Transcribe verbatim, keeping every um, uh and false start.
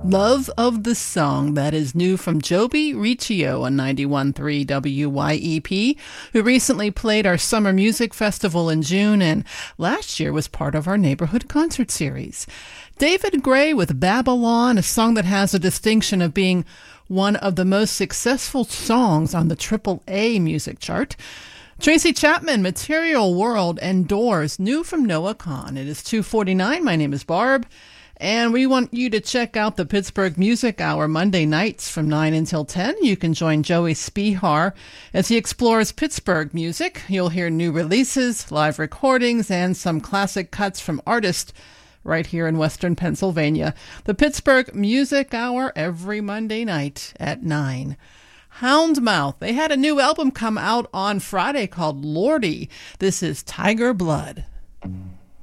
Love of the Song, that is new from Joby Riccio on ninety-one point three W Y E P, who recently played our Summer Music Festival in June and last year was part of our neighborhood concert series. David Gray with Babylon, a song that has a distinction of being one of the most successful songs on the triple A music chart. Tracy Chapman, Material World, and Doors, new from Noah Kahan. It is two forty-nine. My name is Barb. And we want you to check out the Pittsburgh Music Hour Monday nights from nine until ten. You can join Joey Spihar as he explores Pittsburgh music. You'll hear new releases, live recordings, and some classic cuts from artists right here in Western Pennsylvania. The Pittsburgh Music Hour every Monday night at nine. Houndmouth, they had a new album come out on Friday called Lordy. This is Tiger Blood.